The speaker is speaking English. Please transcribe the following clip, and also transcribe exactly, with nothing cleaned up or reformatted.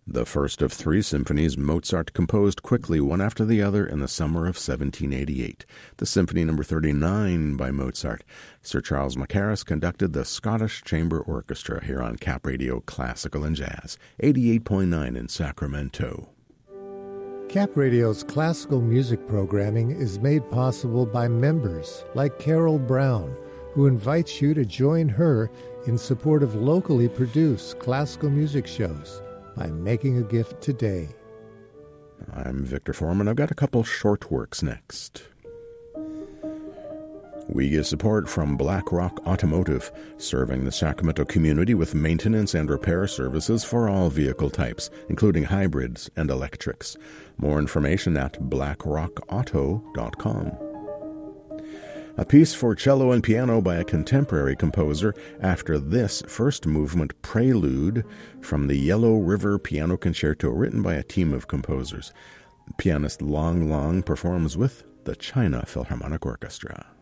The first of three symphonies Mozart composed quickly one after the other in the summer of seventeen eighty-eight. The Symphony Number thirty-nine by Mozart. Sir Charles Mackerras conducted the Scottish Chamber Orchestra here on Cap Radio Classical and Jazz, eighty-eight point nine in Sacramento. Cap Radio's classical music programming is made possible by members like Carol Brown, who invites you to join her in support of locally produced classical music shows by making a gift today. I'm Victor Foreman. I've got a couple short works next. We get support from Black Rock Automotive, serving the Sacramento community with maintenance and repair services for all vehicle types, including hybrids and electrics. More information at black rock auto dot com. A piece for cello and piano by a contemporary composer after this first movement prelude from the Yellow River Piano Concerto, written by a team of composers. Pianist Long Long performs with the China Philharmonic Orchestra.